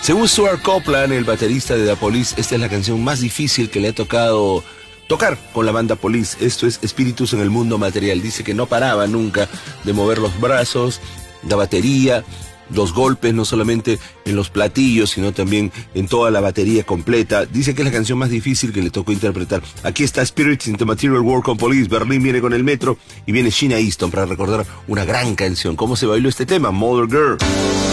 Según Stuart Copeland, el baterista de The Police, esta es la canción más difícil que le ha tocado tocar con la banda Police. Esto es Espíritus en el Mundo Material. Dice que no paraba nunca de mover los brazos, la batería, los golpes, no solamente en los platillos, sino también en toda la batería completa. Dice que es la canción más difícil que le tocó interpretar. Aquí está Spirits in the Material World con Police. Berlín viene con el metro y viene Sheena Easton para recordar una gran canción. ¿Cómo se bailó este tema? Mother Girl.